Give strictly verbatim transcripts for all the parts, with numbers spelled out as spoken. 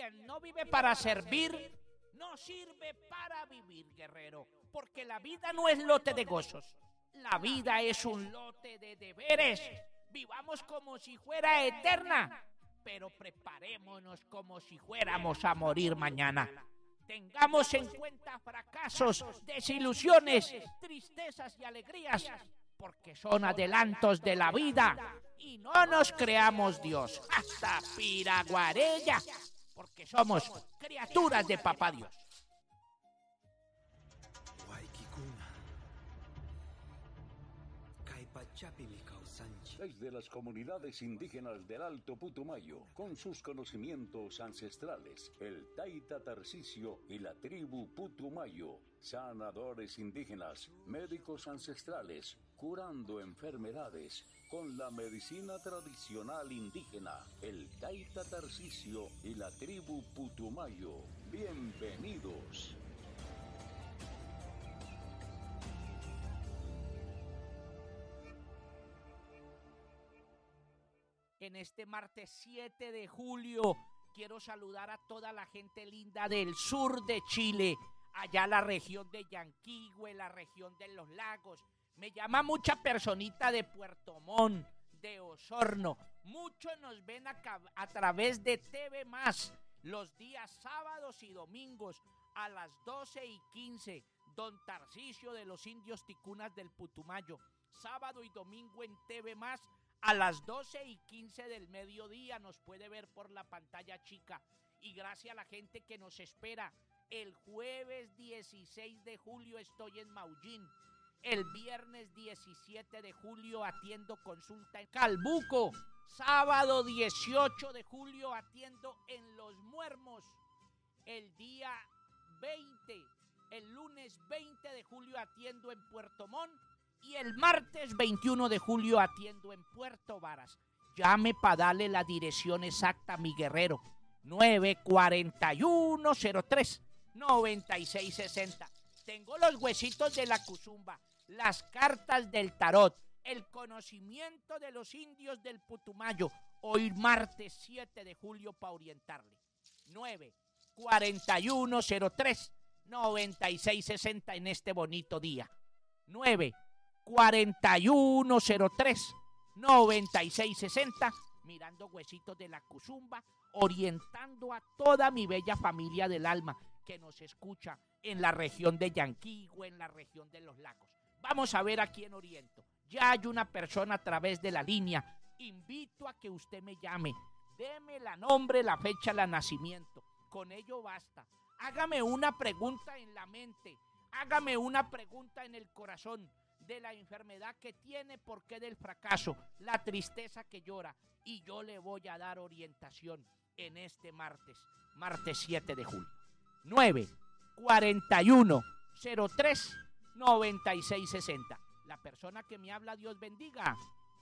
Quien no vive para servir, no sirve para vivir, guerrero. Porque la vida no es lote de gozos. La vida es un lote de deberes. Vivamos como si fuera eterna, pero preparémonos como si fuéramos a morir mañana. Tengamos en cuenta fracasos, desilusiones, tristezas y alegrías, porque son adelantos de la vida. Y no nos creamos Dios. Hasta Piraguarella, porque somos criaturas de Papá Dios. Desde las comunidades indígenas del Alto Putumayo, con sus conocimientos ancestrales, el Taita Tarcisio y la tribu Putumayo, sanadores indígenas, médicos ancestrales, curando enfermedades con la medicina tradicional indígena, el Taita Tarcisio y la tribu Putumayo. Bienvenidos. En este martes siete de julio quiero saludar a toda la gente linda del sur de Chile, allá la región de Yanquihue, la región de los lagos. Me llama mucha personita de Puerto Montt, de Osorno. Muchos nos ven a, a través de T V Más los días sábados y domingos a las doce y quince. Don Tarcisio de los Indios Ticunas del Putumayo. Sábado y domingo en T V Más. A las doce y quince del mediodía nos puede ver por la pantalla chica. Y gracias a la gente que nos espera, el jueves dieciséis de julio estoy en Maullín. El viernes diecisiete de julio atiendo consulta en Calbuco. Sábado dieciocho de julio atiendo en Los Muermos. El día veinte, el lunes veinte de julio atiendo en Puerto Montt. Y el martes veintiuno de julio atiendo en Puerto Varas. Llame para darle la dirección exacta a mi guerrero. nueve cuatro uno cero tres nueve seis seis cero. Tengo los huesitos de la cuzumba, las cartas del tarot, el conocimiento de los indios del Putumayo. Hoy martes siete de julio para orientarle. nueve cuatro uno cero tres nueve seis seis cero en este bonito día. nueve cuatro uno cero tres nueve seis seis cero, mirando huesitos de la cuzumba, orientando a toda mi bella familia del alma que nos escucha en la región de Yanquihue, en la región de los lagos. Vamos a ver a quién oriento. Ya hay una persona a través de la línea. Invito a que usted me llame. Deme la nombre, la fecha, el nacimiento. Con ello basta. Hágame una pregunta en la mente. Hágame una pregunta en el corazón. De la enfermedad que tiene, por qué del fracaso, la tristeza que llora, y yo le voy a dar orientación en este martes, martes siete de julio. nueve cuatro uno cero tres nueve seis seis cero. La persona que me habla, Dios bendiga.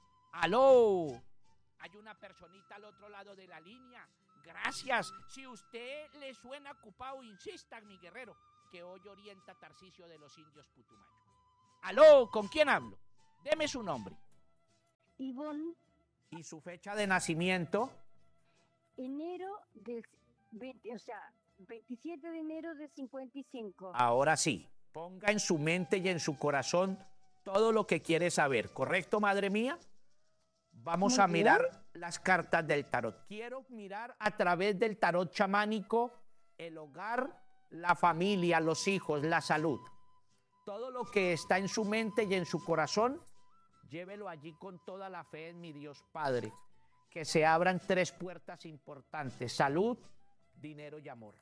Aló, hay una personita al otro lado de la línea. Gracias. Si usted le suena ocupado, insista, mi guerrero, que hoy orienta Tarcisio de los Indios Putumayo. Aló, ¿con quién hablo? Deme su nombre. Ivonne. ¿Y su fecha de nacimiento? Enero del veinte, o sea, veintisiete de enero de cincuenta y cinco. Ahora sí, ponga en su mente y en su corazón todo lo que quiere saber, ¿correcto, madre mía? Vamos Muy a bien. mirar las cartas del tarot. Quiero mirar a través del tarot chamánico el hogar, la familia, los hijos, la salud. Todo lo que está en su mente y en su corazón, llévelo allí con toda la fe en mi Dios Padre. Que se abran tres puertas importantes: salud, dinero y amor.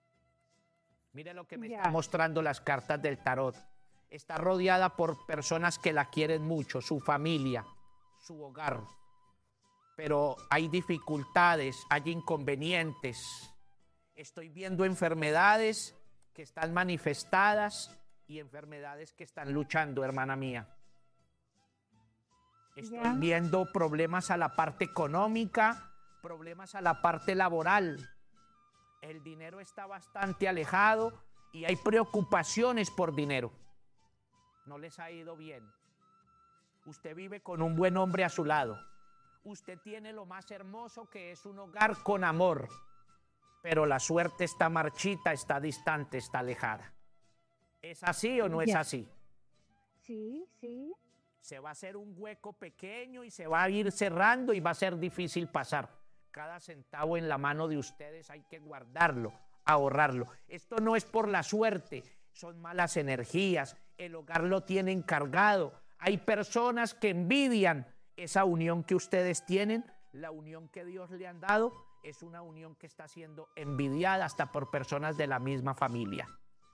Mire lo que me ya. están mostrando las cartas del tarot. Está rodeada por personas que la quieren mucho, su familia, su hogar. Pero hay dificultades, hay inconvenientes. Estoy viendo enfermedades que están manifestadas y enfermedades que están luchando, hermana mía. Estoy yeah. viendo problemas a la parte económica, problemas a la parte laboral. El dinero está bastante alejado y hay preocupaciones por dinero. No les ha ido bien. Usted vive con un buen hombre a su lado. Usted tiene lo más hermoso, que es un hogar con amor. pero la suerte está marchita, está distante, está alejada. ¿Es así o no es Ya. así? Sí, sí. Se va a hacer un hueco pequeño y se va a ir cerrando y va a ser difícil pasar. Cada centavo en la mano de ustedes hay que guardarlo, ahorrarlo. Esto no es por la suerte, son malas energías, el hogar lo tienen cargado. Hay personas que envidian esa unión que ustedes tienen, la unión que Dios le han dado, es una unión que está siendo envidiada hasta por personas de la misma familia.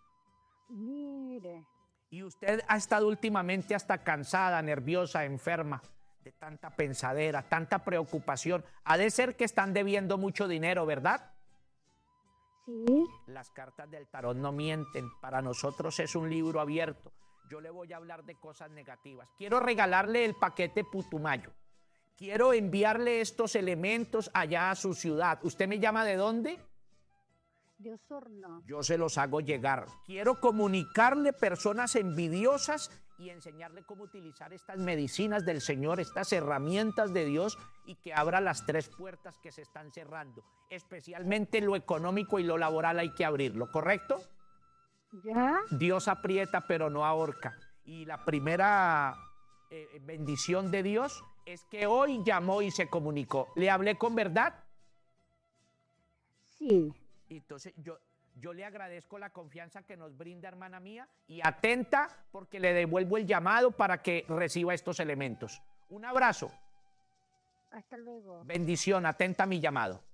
Mire. Y usted ha estado últimamente hasta cansada, nerviosa, enferma, de tanta pensadera, tanta preocupación. Ha de ser que están debiendo mucho dinero, ¿verdad? Sí. Las cartas del tarot no mienten. Para nosotros es un libro abierto. Yo le voy a hablar de cosas negativas. Quiero regalarle el paquete Putumayo. Quiero enviarle estos elementos allá a su ciudad. ¿Usted me llama de dónde? De Osorno. Yo se los hago llegar. Quiero comunicarle personas envidiosas y enseñarle cómo utilizar estas medicinas del Señor, estas herramientas de Dios, y que abra las tres puertas que se están cerrando. Especialmente lo económico y lo laboral hay que abrirlo, ¿correcto? ¿Ya? Dios aprieta pero no ahorca. Y la primera eh, bendición de Dios es que hoy llamó y se comunicó. ¿Le hablé con verdad? Sí. Entonces yo, yo le agradezco la confianza que nos brinda, hermana mía, y atenta porque le devuelvo el llamado para que reciba estos elementos. Un abrazo. Hasta luego. Bendición, atenta a mi llamado.